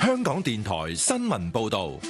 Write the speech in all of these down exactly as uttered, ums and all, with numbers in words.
香港電台新聞報道。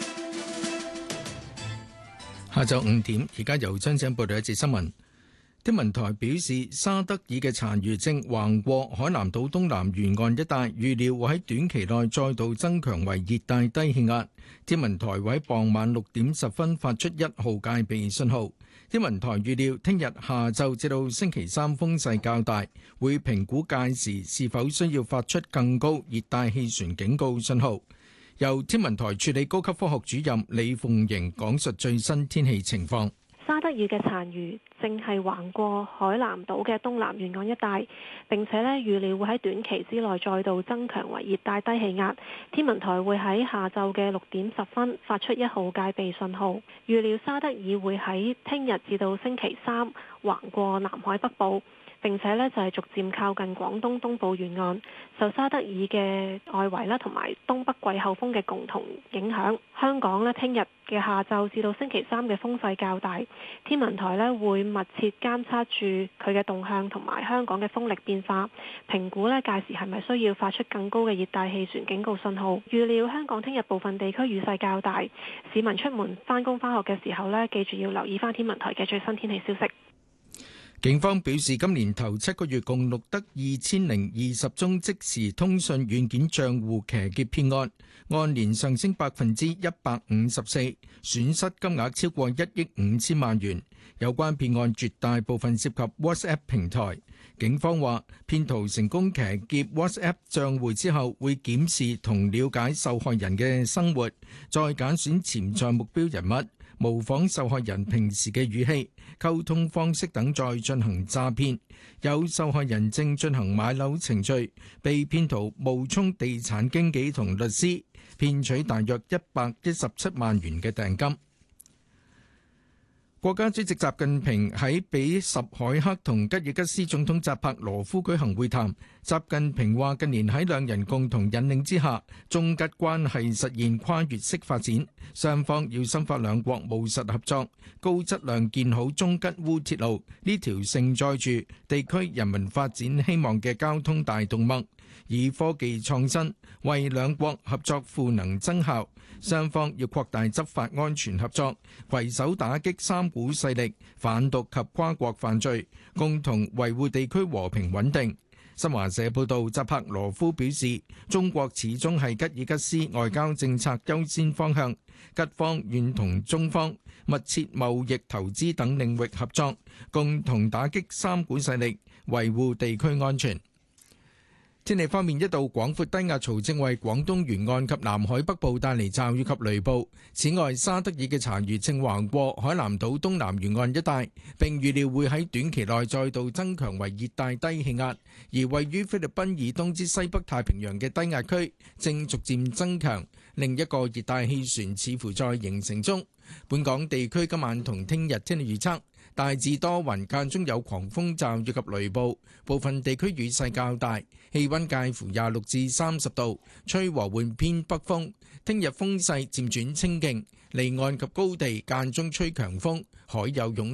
下晝五點，而家由張姐報道一節新聞。天文台表示，沙德爾嘅殘餘正橫過海南島東南沿岸一帶，預料會喺短期內再度增強為熱帶低氣壓。天文台會喺傍晚六點十分發出一號戒備信號。天文台預料聽日下晝至到星期三風勢較大，會評估屆時是否需要發出更高熱帶氣旋警告信號。由天文台助理高級科學主任李鳳瑩講述最新天氣情況。 沙德爾嘅殘餘正係橫過海南島嘅東南沿岸一帶，並且咧預料會喺短期之內再度增強為熱帶低氣壓。天文台會喺下晝嘅六點十分發出一號戒備信號。預料沙德爾會喺聽日至到星期三橫過南海北部，並且呢就係逐漸靠近廣東東部沿岸，受沙德爾嘅外圍啦同埋東北季候風嘅共同影響。香港呢聽日嘅下晝至到星期三嘅風勢較大，天文台呢會密切監測住佢嘅動向同埋香港嘅風力變化，評估呢屆時係咪需要發出更高嘅熱帶氣旋警告信號。預料香港聽日部分地區雨勢較大，市民出門返工返學嘅時候呢，記住要留意返天文台嘅最新天氣消息。 警方表示，今年頭七個月共錄得二千零二十宗即時通訊軟件帳戶騎劫騙案，按年上升百分之一百五十四，損失金額超過一億五千萬元。有關騙案絕大部分涉及 WhatsApp 平台。警方話，騙徒成功騎劫 WhatsApp 帳戶之後，會檢視同了解受害人嘅生活，再揀選潛在目標人物，模仿受害人平時嘅語氣、溝通方式等，再進行詐騙。有受害人正進行買樓程序，被騙徒冒充地產經紀同律師，騙取大約一百一十七萬元嘅訂金。國家主席習近平喺比什凱克同吉爾吉斯總統扎帕羅夫舉行會談。習近平話：近年喺兩人共同引領之下，中吉關係實現跨越式發展。雙方要深化兩國務實合作，高質量建好中吉烏鐵路呢條承載住地區人民發展希望嘅交通大動脈，以科技創新為兩國合作賦能增效。雙方要擴大執法安全合作，攜手打擊三股勢力、販毒及跨國犯罪，共同維護地區和平穩定。新華社報道，扎帕羅夫表示，中國始終係吉爾吉斯外交政策優先方向，吉方願同中方密切貿易、投資等領域合作，共同打擊三股勢力，維護地區安全。天氣方面，一道廣闊低壓槽正為廣東沿岸及南海北部帶嚟驟雨及雷暴。此外，沙德爾嘅殘餘正橫過海南島東南沿岸一帶，並預料會喺短期內再度增強為熱帶低氣壓。而位於菲律賓以東之西北太平洋嘅低壓區正逐漸增強，另一個熱帶氣旋似乎在形成中。本港地區今晚同聽日天氣預測，大致多雲，間中有狂風驟雨及雷暴，部分地區雨勢較大，氣溫介乎廿六至三十度，吹和緩偏北風。聽日風勢漸轉清勁，離岸及高地間中吹強風，海有湧。